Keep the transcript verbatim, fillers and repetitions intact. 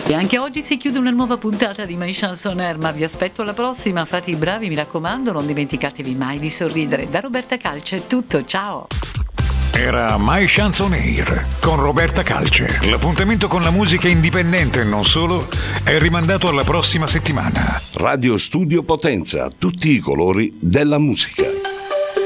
E anche oggi si chiude una nuova puntata di My Chanson Air, ma vi aspetto alla prossima. Fate i bravi, mi raccomando, non dimenticatevi mai di sorridere. Da Roberta Calce è tutto, ciao! Era My Chanson Air con Roberta Calce. L'appuntamento con la musica indipendente e non solo è rimandato alla prossima settimana. Radio Studio Potenza, tutti i colori della musica.